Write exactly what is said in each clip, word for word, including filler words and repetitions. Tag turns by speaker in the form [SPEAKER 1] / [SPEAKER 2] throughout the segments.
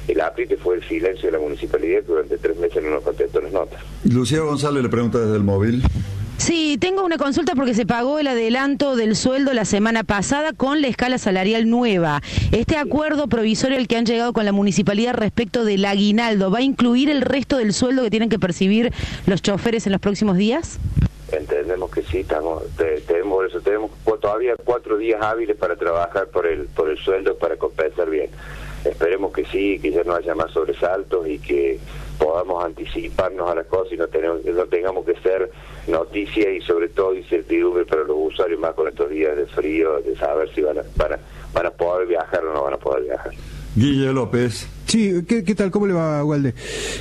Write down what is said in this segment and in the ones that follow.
[SPEAKER 1] el apriete fue el silencio de la municipalidad, que durante tres meses no nos contestó las notas.
[SPEAKER 2] Lucía González le pregunta desde el móvil.
[SPEAKER 3] Sí, tengo una consulta porque se pagó el adelanto del sueldo la semana pasada con la escala salarial nueva. ¿Este acuerdo provisorio al que han llegado con la municipalidad respecto del aguinaldo va a incluir el resto del sueldo que tienen que percibir los choferes en los próximos días?
[SPEAKER 1] Entendemos que sí, estamos, te, tenemos eso, tenemos todavía cuatro días hábiles para trabajar por el por el sueldo para compensar bien. Esperemos que sí, que ya no haya más sobresaltos y que podamos anticiparnos a las cosas y no, tenemos, no tengamos que ser noticias y sobre todo incertidumbre para los usuarios, más con estos días de frío, de saber si van a, van a, van a poder viajar o no van a poder viajar.
[SPEAKER 2] Guille López.
[SPEAKER 4] Sí, ¿qué, qué tal? ¿Cómo le va, Walde?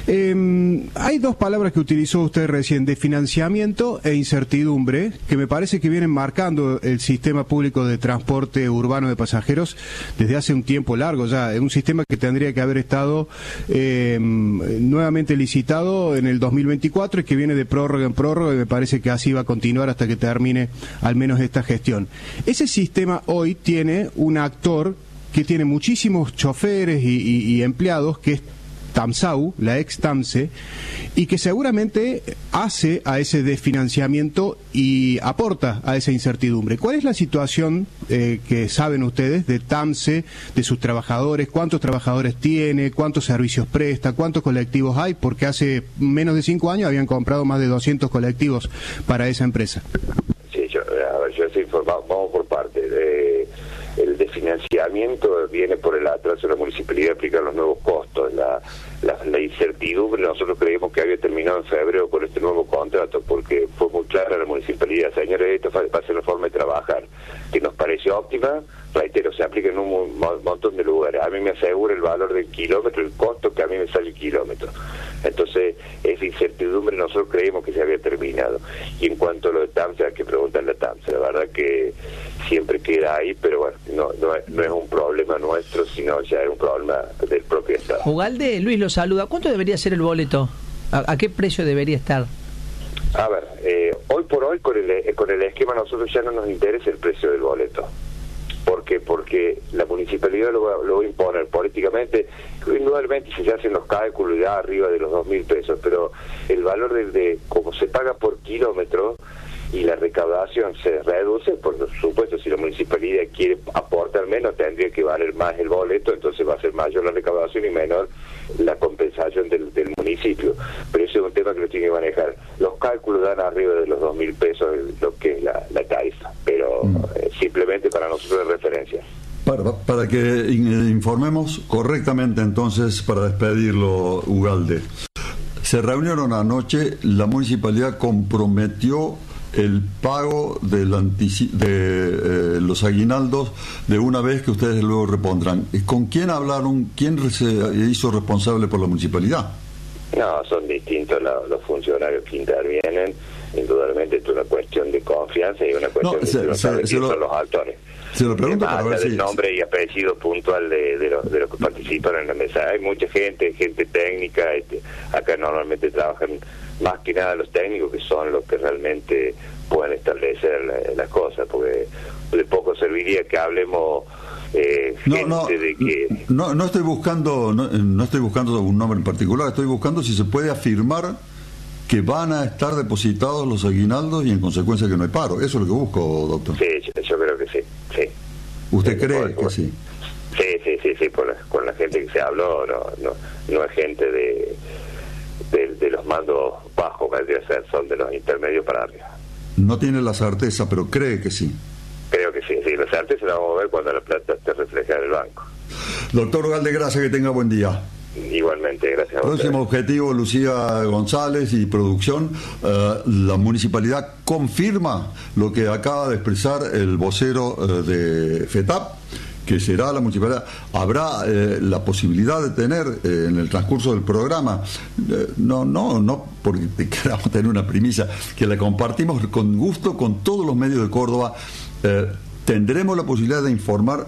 [SPEAKER 4] Eh, hay dos palabras que utilizó usted recién, de financiamiento e incertidumbre, que me parece que vienen marcando el sistema público de transporte urbano de pasajeros desde hace un tiempo largo ya. Es un sistema que tendría que haber estado eh, nuevamente licitado en el dos mil veinticuatro y que viene de prórroga en prórroga, y me parece que así va a continuar hasta que termine al menos esta gestión. Ese sistema hoy tiene un actor que tiene muchísimos choferes y, y, y empleados, que es TAMSAU, la ex TAMSE, y que seguramente hace a ese desfinanciamiento y aporta a esa incertidumbre. ¿Cuál es la situación eh, que saben ustedes de TAMSE, de sus trabajadores? ¿Cuántos trabajadores tiene? ¿Cuántos servicios presta? ¿Cuántos colectivos hay? Porque hace menos de cinco años habían comprado más de doscientos colectivos para esa empresa.
[SPEAKER 1] Sí, yo, a ver, yo estoy informado, vamos por parte de... El desfinanciamiento viene por el atraso de la municipalidad de aplicar los nuevos costos. La, la, la incertidumbre, nosotros creímos que había terminado en febrero con este nuevo contrato, porque fue muy clara la municipalidad: señores, esto va a ser la forma de trabajar, que nos pareció óptima. Reitero, se aplica en un montón de lugares. A mí me asegura el valor del kilómetro, el costo que a mí me sale el kilómetro. Entonces, esa incertidumbre nosotros creímos que se había terminado. Y en cuanto a lo de TAMSA, hay que preguntarle a TAMSA. La verdad que siempre queda ahí, pero bueno, no, no, es, no es un problema nuestro, sino ya es un problema del propio Estado.
[SPEAKER 5] Ugalde, Luis lo saluda. ¿Cuánto debería ser el boleto? ¿A, a qué precio debería estar?
[SPEAKER 1] A ver, eh, hoy por hoy con el, con el esquema nosotros ya no nos interesa el precio del boleto. ¿Por qué? Porque la municipalidad lo va, lo va a imponer políticamente. Indudablemente se hacen los cálculos ya arriba de los dos mil pesos, pero el valor de, de como se paga por kilómetro y la recaudación se reduce, por supuesto, si la municipalidad quiere aportar menos, tendría que valer más el boleto, entonces va a ser mayor la recaudación y menor la compensación del, del municipio. Pero ese es un tema que lo tiene que manejar. Los cálculos dan arriba de los dos mil pesos lo que es la, la tarifa, pero mm. eh, simplemente para nosotros es referencia.
[SPEAKER 2] Para, para que informemos correctamente entonces, para despedirlo, Ugalde. Se reunieron anoche, la municipalidad comprometió el pago del antici- de eh, los aguinaldos de una vez que ustedes luego repondrán. ¿Con quién hablaron? ¿Quién se hizo responsable por la municipalidad?
[SPEAKER 1] No, son distintos los, los funcionarios que intervienen. Indudablemente es una cuestión de confianza y una cuestión
[SPEAKER 2] no, se,
[SPEAKER 1] de que
[SPEAKER 2] se,
[SPEAKER 1] no
[SPEAKER 2] se lo,
[SPEAKER 1] son los actores.
[SPEAKER 2] Se lo pregunto para ver si...
[SPEAKER 1] el nombre y apellido puntual de, de, los, de los que participan en la mesa. Hay mucha gente, gente técnica. Este, acá normalmente trabajan más que nada los técnicos, que son los que realmente pueden establecer la, las cosas, porque de poco serviría que hablemos eh,
[SPEAKER 2] no,
[SPEAKER 1] gente
[SPEAKER 2] no,
[SPEAKER 1] de que...
[SPEAKER 2] No, no estoy buscando, no, no estoy buscando un nombre en particular, estoy buscando si se puede afirmar que van a estar depositados los aguinaldos y en consecuencia que no hay paro. Eso es lo que busco, doctor.
[SPEAKER 1] Sí, yo, yo creo que sí, sí.
[SPEAKER 2] ¿Usted
[SPEAKER 1] sí,
[SPEAKER 2] cree
[SPEAKER 1] por,
[SPEAKER 2] que
[SPEAKER 1] por,
[SPEAKER 2] sí?
[SPEAKER 1] Sí, sí, sí, sí, por la, con la gente que se habló, no, no, no es gente de, de, de los mandos bajos, vendría a ser, son de los intermedios para arriba.
[SPEAKER 2] No tiene la certeza, pero cree que sí.
[SPEAKER 1] Creo que sí, sí, la certeza la vamos a ver cuando la plata esté reflejada en el banco.
[SPEAKER 2] Doctor Ugalde, gracias, que tenga buen día.
[SPEAKER 1] Igualmente, gracias a
[SPEAKER 2] Próximo
[SPEAKER 1] ustedes.
[SPEAKER 2] objetivo, Lucía González y producción. Uh, la municipalidad confirma lo que acaba de expresar el vocero uh, de FETAP, que será la municipalidad. Habrá eh, la posibilidad de tener eh, en el transcurso del programa, eh, no, no, no porque queramos tener una premisa, que la compartimos con gusto con todos los medios de Córdoba, eh, tendremos la posibilidad de informar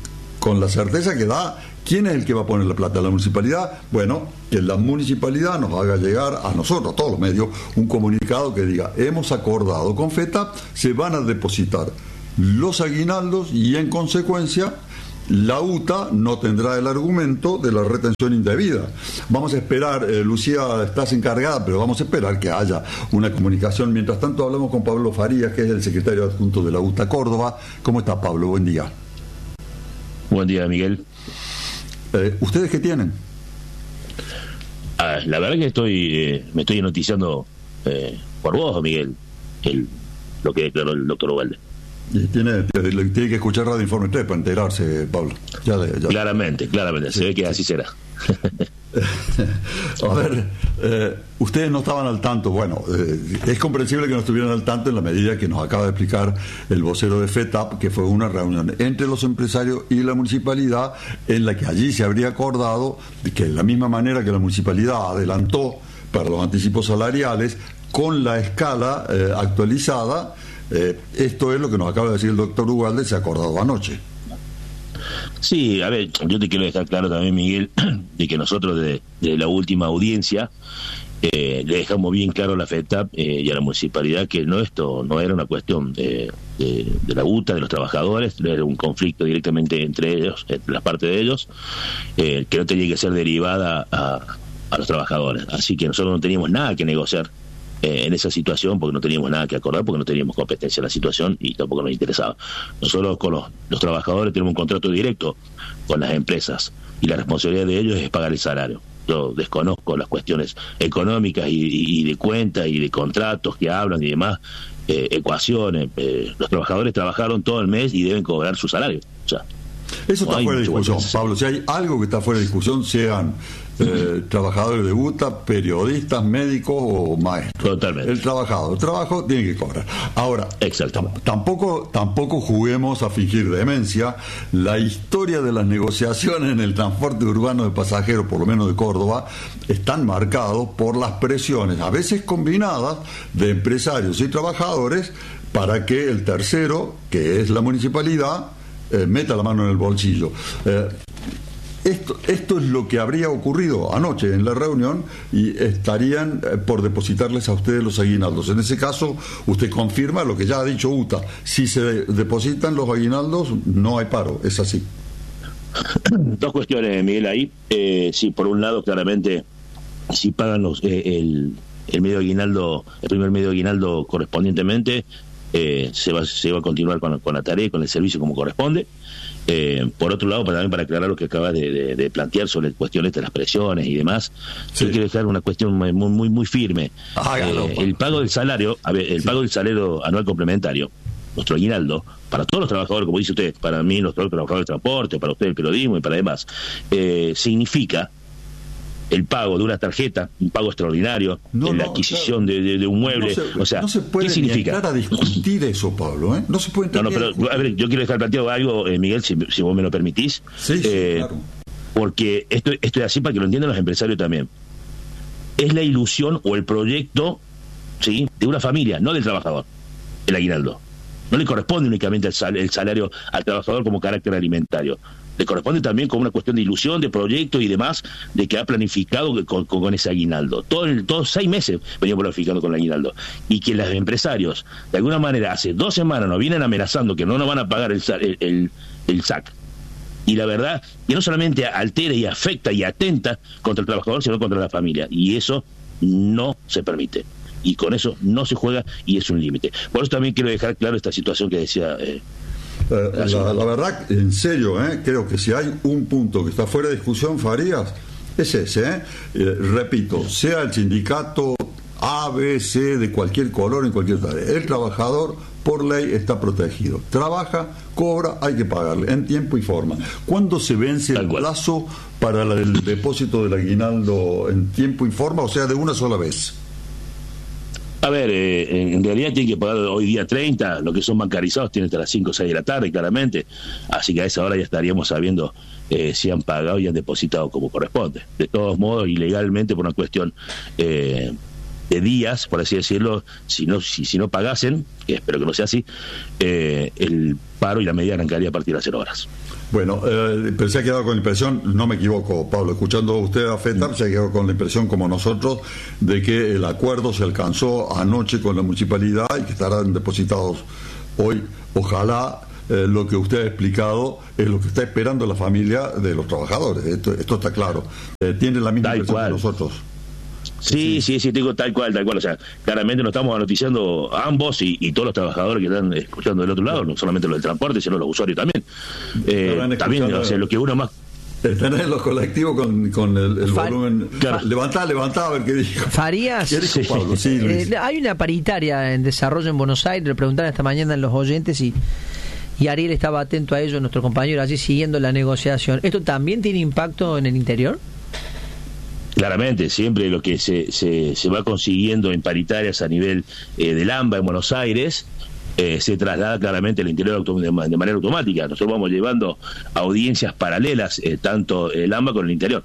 [SPEAKER 2] con la certeza que da. ¿Quién es el que va a poner la plata? ¿La municipalidad? Bueno, que la municipalidad nos haga llegar a nosotros, a todos los medios, un comunicado que diga: hemos acordado con FETAP, se van a depositar los aguinaldos y en consecuencia La U T A no tendrá el argumento de la retención indebida. Vamos a esperar, eh, Lucía, estás encargada, pero vamos a esperar que haya una comunicación. Mientras tanto, hablamos con Pablo Farías, que es el secretario adjunto de la U T A Córdoba. ¿Cómo está, Pablo? Buen día.
[SPEAKER 6] Buen día, Miguel.
[SPEAKER 2] Eh, ¿Ustedes qué tienen?
[SPEAKER 6] Ah, la verdad que estoy eh, me estoy noticiando eh, por vos, Miguel, el, lo que declaró el doctor Ugalde.
[SPEAKER 2] Y tiene, tiene, tiene que escuchar Radio Informe tres para enterarse, Pablo. Ya de, ya.
[SPEAKER 6] Claramente, claramente, sí, se ve que sí. Así será.
[SPEAKER 2] A ver, eh, ustedes no estaban al tanto. Bueno, eh, es comprensible que no estuvieran al tanto en la medida que nos acaba de explicar el vocero de FETAP, que fue una reunión entre los empresarios y la municipalidad, en la que allí se habría acordado de que de la misma manera que la municipalidad adelantó para los anticipos salariales con la escala eh, actualizada, eh, esto es lo que nos acaba de decir el doctor Ugalde, se ha acordado anoche.
[SPEAKER 6] Sí, a ver, yo te quiero dejar claro también, Miguel, de que nosotros de, de la última audiencia eh, le dejamos bien claro a la FETAP eh, y a la municipalidad que no esto no era una cuestión de, de, de la U T A, de los trabajadores, era un conflicto directamente entre ellos, entre las partes de ellos, eh, que no tenía que ser derivada a, a los trabajadores. Así que nosotros no teníamos nada que negociar Eh, en esa situación, porque no teníamos nada que acordar, porque no teníamos competencia en la situación y tampoco nos interesaba. Nosotros con los, los trabajadores tenemos un contrato directo con las empresas y la responsabilidad de ellos es pagar el salario. Yo desconozco las cuestiones económicas y, y, y de cuentas y de contratos que hablan y demás, eh, ecuaciones. Eh, los trabajadores trabajaron todo el mes y deben cobrar su salario. O sea,
[SPEAKER 2] eso
[SPEAKER 6] no
[SPEAKER 2] está fuera de discusión, Pablo. Si hay algo que está fuera de discusión, sean eh, trabajadores de U T A, periodistas, médicos o maestros.
[SPEAKER 6] Totalmente.
[SPEAKER 2] El trabajador, el trabajo tiene que cobrar. Ahora,
[SPEAKER 6] Exacto.
[SPEAKER 2] tampoco, tampoco juguemos a fingir demencia. La historia de las negociaciones en el transporte urbano de pasajeros, por lo menos de Córdoba, están marcados por las presiones, a veces combinadas, de empresarios y trabajadores para que el tercero, que es la municipalidad, Eh, meta la mano en el bolsillo. Eh, esto, esto es lo que habría ocurrido anoche en la reunión y estarían eh, por depositarles a ustedes los aguinaldos. En ese caso, usted confirma lo que ya ha dicho U T A. Si se de- depositan los aguinaldos, no hay paro. Es así.
[SPEAKER 6] Dos cuestiones, Miguel, ahí. Eh, sí, por un lado, claramente, si pagan los eh, el, el medio aguinaldo, el primer medio aguinaldo correspondientemente, Eh, se va se va a continuar con, con la tarea, con el servicio como corresponde. Eh, por otro lado, para, también para aclarar lo que acabas de, de, de plantear sobre cuestiones de las presiones y demás,
[SPEAKER 2] Sí.
[SPEAKER 6] yo quiero dejar una cuestión muy muy muy firme.
[SPEAKER 2] Hágalo,
[SPEAKER 6] Eh, el pago del salario, a ver, el
[SPEAKER 2] Sí.
[SPEAKER 6] pago del salario anual complementario, nuestro aguinaldo, para todos los trabajadores, como dice usted, para mí, los trabajadores del transporte, para usted el periodismo y para demás, eh, significa el pago de una tarjeta, un pago extraordinario,
[SPEAKER 2] No,
[SPEAKER 6] en la
[SPEAKER 2] no,
[SPEAKER 6] adquisición
[SPEAKER 2] claro.
[SPEAKER 6] de, de, de un mueble,
[SPEAKER 2] No se,
[SPEAKER 6] o sea,
[SPEAKER 2] no se puede
[SPEAKER 6] ¿qué significa?
[SPEAKER 2] ni entrar a discutir eso, Pablo, ¿eh? No se puede entrar
[SPEAKER 6] No, no,
[SPEAKER 2] ni a
[SPEAKER 6] pero
[SPEAKER 2] discutir.
[SPEAKER 6] a ver, yo quiero dejar planteado algo, eh, Miguel, si, si vos me lo permitís.
[SPEAKER 2] Sí, sí,
[SPEAKER 6] Eh,
[SPEAKER 2] claro.
[SPEAKER 6] Porque esto, esto es así para que lo entiendan los empresarios también. Es la ilusión o el proyecto, ¿sí?, de una familia, no del trabajador, el aguinaldo. No le corresponde únicamente el, sal, el salario al trabajador como carácter alimentario. Le corresponde también como una cuestión de ilusión, de proyecto y demás, de que ha planificado con, con, con ese aguinaldo. Todo el, todos seis meses veníamos planificando con el aguinaldo. Y que los empresarios, de alguna manera, hace dos semanas nos vienen amenazando que no nos van a pagar el, el, el, el S A C. Y la verdad, que no solamente altera y afecta y atenta contra el trabajador, sino contra la familia. Y eso no se permite. Y con eso no se juega y es un límite. Por eso también quiero dejar claro esta situación que decía... Eh,
[SPEAKER 2] Eh, la, la verdad, en serio, ¿eh? creo que si hay un punto que está fuera de discusión, Farías, es ese. ¿eh? Eh, repito, sea el sindicato A, B, C, de cualquier color, en cualquier tarea, el trabajador por ley está protegido. Trabaja, cobra, hay que pagarle en tiempo y forma. ¿Cuándo se vence el plazo para la, el depósito del aguinaldo en tiempo y forma? O sea, de una sola vez.
[SPEAKER 6] A ver, eh, en realidad tiene que pagar hoy día treinta, lo que son bancarizados tienen hasta las cinco o seis de la tarde, claramente, así que a esa hora ya estaríamos sabiendo eh, si han pagado y han depositado como corresponde. De todos modos, ilegalmente, por una cuestión eh, de días, por así decirlo, si no si, si no pagasen, que espero que no sea así, eh, el paro y la medida arrancaría a partir de las cero horas.
[SPEAKER 2] Bueno, eh, pero se ha quedado con la impresión, no me equivoco, Pablo, escuchando a usted a FETAP, se ha quedado con la impresión, como nosotros, de que el acuerdo se alcanzó anoche con la municipalidad y que estarán depositados hoy, ojalá, eh, lo que usted ha explicado es lo que está esperando la familia de los trabajadores. Esto, esto está claro. Eh, tiene la misma impresión que nosotros.
[SPEAKER 6] Sí, sí, sí, digo tal cual, tal cual. O sea, claramente nos estamos anoticiando a ambos y, y todos los trabajadores que están escuchando del otro lado, no solamente los del transporte, sino los usuarios también. Eh, también, o sea, lo que uno más...
[SPEAKER 2] Tener los colectivos con, con el, el Far... volumen. Claro. Levantá, levantá, a ver qué dijo.
[SPEAKER 5] Farías.
[SPEAKER 2] ¿Qué dijo Pablo? Sí, Luis.
[SPEAKER 5] Eh, hay una paritaria en desarrollo en Buenos Aires, le preguntaron esta mañana en los oyentes y, y Ariel estaba atento a ello, nuestro compañero allí siguiendo la negociación. ¿Esto también tiene impacto en el interior?
[SPEAKER 6] Claramente, siempre lo que se, se, se va consiguiendo en paritarias a nivel eh, del AMBA en Buenos Aires eh, se traslada claramente al interior auto, de, de manera automática. Nosotros vamos llevando audiencias paralelas, eh, tanto el AMBA con el interior.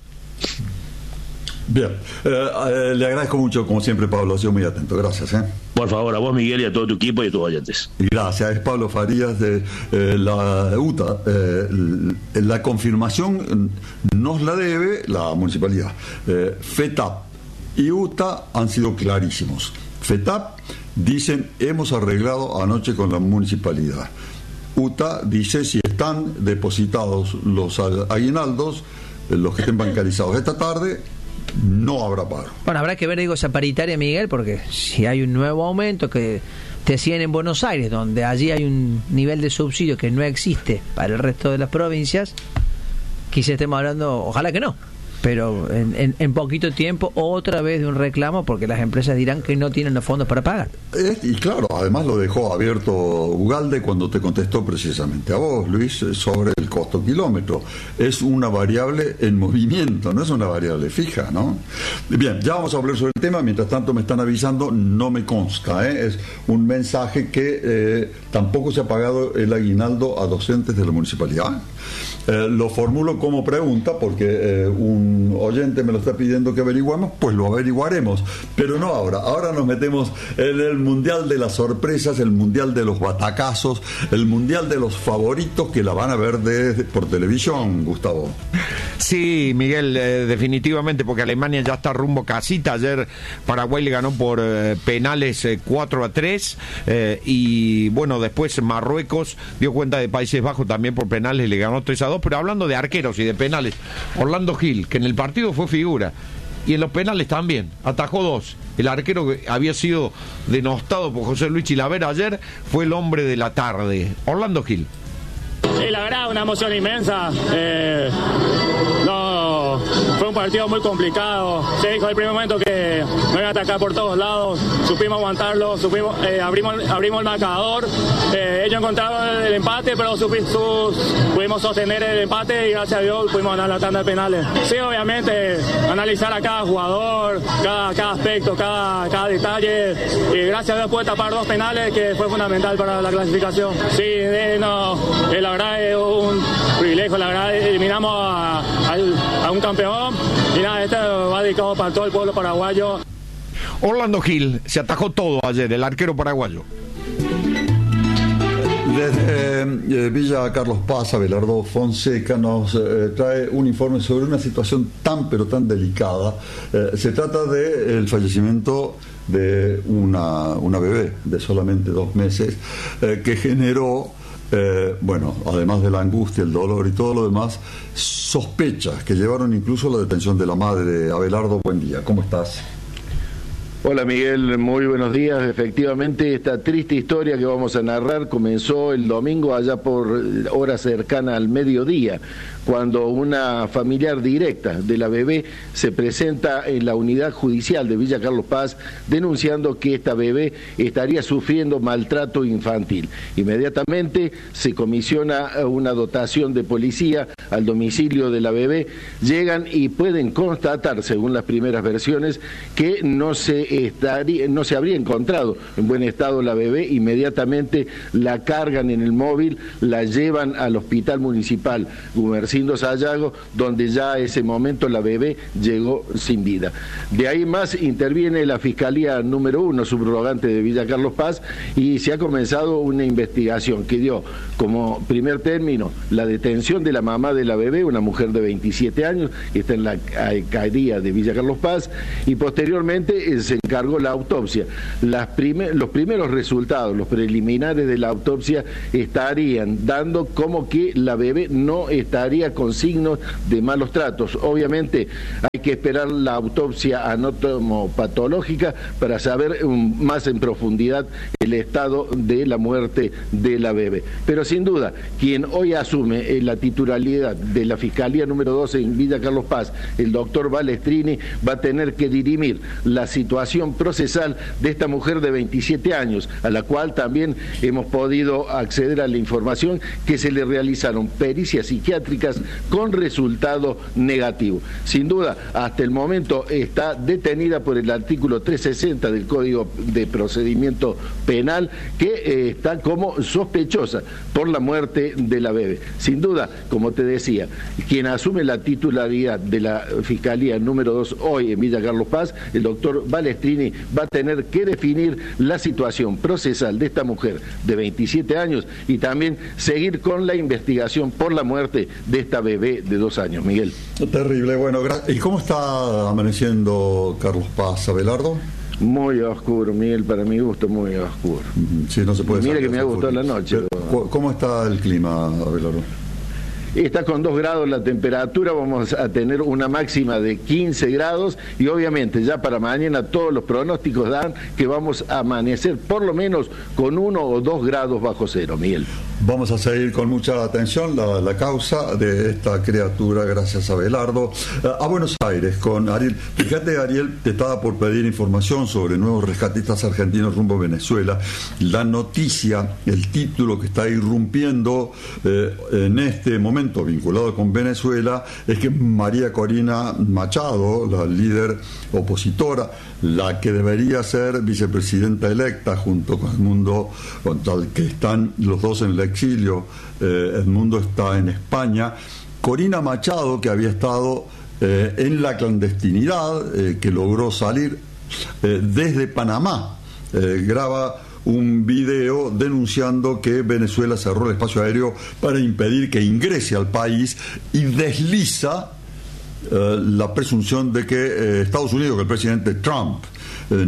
[SPEAKER 2] Bien, eh, eh, le agradezco mucho, como siempre, Pablo, ha sido muy atento. Gracias. ¿eh?
[SPEAKER 6] Por favor, a vos, Miguel, y a todo tu equipo y a tus oyentes.
[SPEAKER 2] Gracias, es Pablo Farías de eh, la U T A. Eh, la confirmación nos la debe la municipalidad. Eh, FETAP y U T A han sido clarísimos. FETAP dicen, hemos arreglado anoche con la municipalidad. U T A dice, si están depositados los aguinaldos, los que estén bancarizados esta tarde, no habrá paro.
[SPEAKER 5] Bueno, habrá que ver, digo, esa paritaria, Miguel, porque si hay un nuevo aumento que te siguen en Buenos Aires, donde allí hay un nivel de subsidio que no existe para el resto de las provincias, quizá estemos hablando, ojalá que no, pero en, en, en poquito tiempo otra vez de un reclamo, porque las empresas dirán que no tienen los fondos para pagar.
[SPEAKER 2] Y claro, además lo dejó abierto Ugalde cuando te contestó precisamente a vos, Luis, sobre el costo kilómetro. Es una variable en movimiento, no es una variable fija, ¿no? Bien, ya vamos a hablar sobre el tema. Mientras tanto me están avisando, no me consta, ¿eh? Es un mensaje que eh, tampoco se ha pagado el aguinaldo a docentes de la municipalidad. Eh, lo formulo como pregunta porque eh, un oyente me lo está pidiendo que averiguemos, pues lo averiguaremos, pero no ahora. Ahora nos metemos en el mundial de las sorpresas, el mundial de los batacazos, el mundial de los favoritos que la van a ver de, de, por televisión, Gustavo.
[SPEAKER 7] Sí, Miguel, eh, definitivamente, porque Alemania ya está rumbo casita. Ayer Paraguay le ganó por eh, penales eh, cuatro a tres eh, y bueno, después Marruecos dio cuenta de Países Bajos también por penales, le ganó tres a dos. Pero hablando de arqueros y de penales, Orlando Gil, que en el partido fue figura y en los penales también, atajó dos. El arquero que había sido denostado por José Luis Chilavera ayer fue el hombre de la tarde, Orlando Gil.
[SPEAKER 8] Sí, la verdad, una emoción inmensa. Eh, no, fue un partido muy complicado. Se dijo el primer momento que nos iban a atacar por todos lados. Supimos aguantarlo, supimos, eh, abrimos, abrimos el marcador. Eh, ellos encontraron el empate, pero supi, sus, pudimos sostener el empate y gracias a Dios pudimos ganar la tanda de penales. Sí, obviamente, analizar a cada jugador, cada, cada aspecto, cada, cada detalle. Y gracias a Dios pude tapar dos penales que fue fundamental para la clasificación. Sí, de, no, eh, la verdad es un privilegio, la verdad eliminamos a, a, a un campeón y nada, este va dedicado para todo el pueblo paraguayo.
[SPEAKER 7] Orlando Gil se atajó todo ayer, el arquero paraguayo.
[SPEAKER 2] Desde eh, Villa Carlos Paz, Abelardo Fonseca nos eh, trae un informe sobre una situación tan pero tan delicada. Eh, se trata del fallecimiento de una, una bebé de solamente dos meses eh, que generó, eh, bueno, además de la angustia, el dolor y todo lo demás, sospechas que llevaron incluso a la detención de la madre. Abelardo, buen día, ¿cómo estás?
[SPEAKER 9] Hola Miguel, muy buenos días. Efectivamente, esta triste historia que vamos a narrar comenzó el domingo allá por hora cercana al mediodía, cuando una familiar directa de la bebé se presenta en la unidad judicial de Villa Carlos Paz denunciando que esta bebé estaría sufriendo maltrato infantil. Inmediatamente se comisiona una dotación de policía al domicilio de la bebé, llegan y pueden constatar, según las primeras versiones, que no se estaría, no se habría encontrado en buen estado la bebé. Inmediatamente la cargan en el móvil, la llevan al hospital municipal Gumersier sin hallazgos, donde ya a ese momento la bebé llegó sin vida. De ahí más interviene la Fiscalía número uno, subrogante de Villa Carlos Paz, y se ha comenzado una investigación que dio como primer término la detención de la mamá de la bebé, una mujer de veintisiete años, que está en la alcaldía de Villa Carlos Paz, y posteriormente eh, se encargó la autopsia. Las primer, los primeros resultados, los preliminares de la autopsia estarían dando como que la bebé no estaría con signos de malos tratos. Obviamente hay que esperar la autopsia anatomopatológica para saber um, más en profundidad el estado de la muerte de la bebé. Pero sin duda, quien hoy asume eh, la titularidad de la Fiscalía número doce en Villa Carlos Paz, el doctor Balestrini, va a tener que dirimir la situación procesal de esta mujer de veintisiete años, a la cual también hemos podido acceder a la información que se le realizaron pericias psiquiátricas con resultado negativo. Sin duda, hasta el momento está detenida por el artículo trescientos sesenta del Código de Procedimiento Penal, que eh, está como sospechosa por la muerte de la bebé. Sin duda, como te decía, quien asume la titularidad de la Fiscalía número dos hoy en Villa Carlos Paz, el doctor Balestrini, va a tener que definir la situación procesal de esta mujer de veintisiete años y también seguir con la investigación por la muerte de esta bebé de dos años. Miguel.
[SPEAKER 2] Terrible. Bueno, ¿y cómo está amaneciendo Carlos Paz, Abelardo?
[SPEAKER 9] Muy oscuro, Miguel, para mi gusto muy oscuro.
[SPEAKER 2] Sí, no se puede.
[SPEAKER 9] Mira que me ha gustado la noche.
[SPEAKER 2] Pero, ¿cómo está el clima, Abelardo?
[SPEAKER 9] Está con dos grados la temperatura, vamos a tener una máxima de quince grados y obviamente ya para mañana todos los pronósticos dan que vamos a amanecer por lo menos con uno o dos grados bajo cero, Miguel.
[SPEAKER 2] Vamos a seguir con mucha atención la, la causa de esta criatura, gracias a Abelardo. A Buenos Aires con Ariel. Fíjate, Ariel, te estaba por pedir información sobre nuevos rescatistas argentinos rumbo a Venezuela. La noticia, el título que está irrumpiendo eh, en este momento vinculado con Venezuela es que María Corina Machado, la líder opositora, la que debería ser vicepresidenta electa junto con Edmundo, con tal que están los dos en el exilio, eh, Edmundo está en España. Corina Machado, que había estado eh, en la clandestinidad, eh, que logró salir eh, desde Panamá, eh, graba un video denunciando que Venezuela cerró el espacio aéreo para impedir que ingrese al país y desliza eh, la presunción de que eh, Estados Unidos, que el presidente Trump, eh,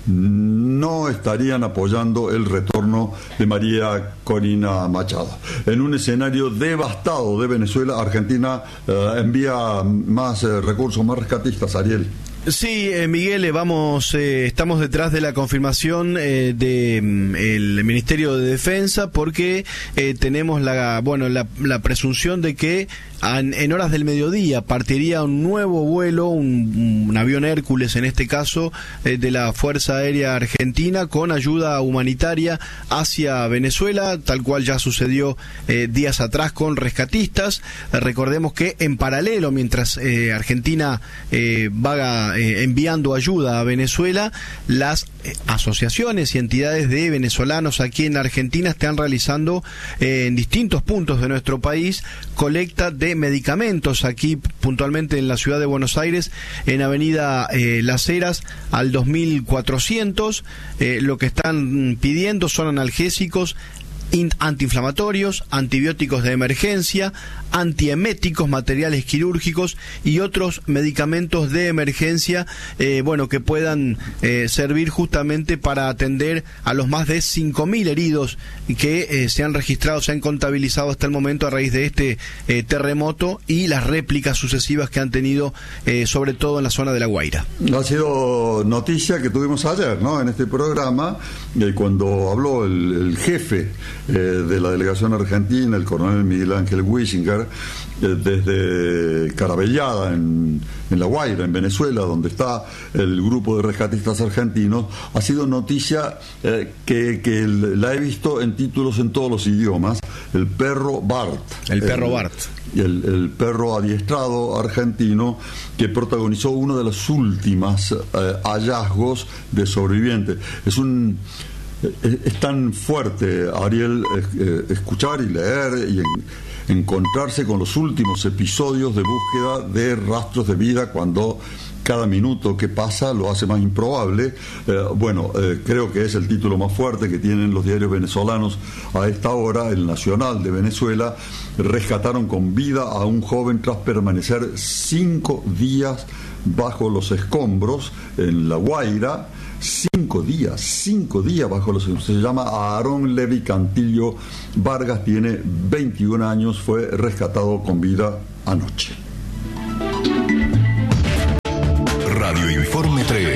[SPEAKER 2] no estarían apoyando el retorno de María Corina Machado. En un escenario devastado de Venezuela, Argentina eh, envía más eh, recursos, más rescatistas, Ariel.
[SPEAKER 10] Sí, eh, Miguel, eh, vamos, eh, estamos detrás de la confirmación eh, de mm, el Ministerio de Defensa porque eh, tenemos la, bueno, la, la presunción de que en, en horas del mediodía partiría un nuevo vuelo, un, un avión Hércules en este caso, eh, de la Fuerza Aérea Argentina con ayuda humanitaria hacia Venezuela, tal cual ya sucedió eh, días atrás con rescatistas. Eh, recordemos que en paralelo, mientras eh, Argentina eh, vaga Eh, enviando ayuda a Venezuela, las eh, asociaciones y entidades de venezolanos aquí en Argentina están realizando eh, en distintos puntos de nuestro país colecta de medicamentos, aquí puntualmente en la ciudad de Buenos Aires, en Avenida eh, Las Heras al dos mil cuatrocientos. Eh, lo que están pidiendo son analgésicos, antiinflamatorios, antibióticos de emergencia, antieméticos, materiales quirúrgicos y otros medicamentos de emergencia, eh, bueno, que puedan eh, servir justamente para atender a los más de cinco mil heridos que eh, se han registrado, se han contabilizado hasta el momento a raíz de este eh, terremoto y las réplicas sucesivas que han tenido, eh, sobre todo en la zona de La Guaira.
[SPEAKER 2] Ha sido noticia que tuvimos ayer, ¿no?, en este programa, eh, cuando habló el, el jefe eh, de la delegación argentina, el coronel Miguel Ángel Wischinger, eh, desde Carabellada, en, en La Guaira, en Venezuela, donde está el grupo de rescatistas argentinos. Ha sido noticia eh, que, que la he visto en títulos en todos los idiomas. El perro Bart.
[SPEAKER 10] El perro el, Bart.
[SPEAKER 2] El, el perro adiestrado argentino que protagonizó uno de los últimos eh, hallazgos de sobrevivientes. Es un Es, es tan fuerte, Ariel, eh, escuchar y leer y en, encontrarse con los últimos episodios de búsqueda de rastros de vida cuando cada minuto que pasa lo hace más improbable. Eh, bueno, eh, creo que es el título más fuerte que tienen los diarios venezolanos a esta hora. El Nacional de Venezuela: rescataron con vida a un joven tras permanecer cinco días bajo los escombros en La Guaira. Cinco días, cinco días bajo los escombros. Se llama Aarón Levi Cantillo Vargas, tiene veintiún años, fue rescatado con vida anoche.
[SPEAKER 11] Radio Informe tres.